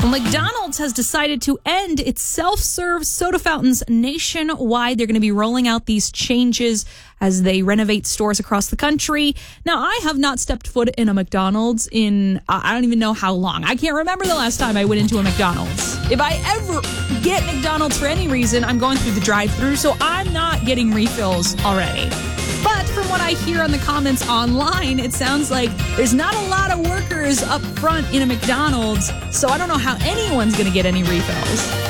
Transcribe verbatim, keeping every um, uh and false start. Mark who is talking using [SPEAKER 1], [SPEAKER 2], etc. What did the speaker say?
[SPEAKER 1] Well, McDonald's has decided to end its self-serve soda fountains nationwide. They're going to be rolling out these changes as they renovate stores across the country. Now, I have not stepped foot in a McDonald's in, I don't even know how long. I can't remember the last time I went into a McDonald's. If I ever get McDonald's for any reason, I'm going through the drive-thru, so I'm not getting refills already. But from what I hear on the comments online, it sounds like there's not a lot of workers up front in a McDonald's, so I don't know how anyone's going to get any refills.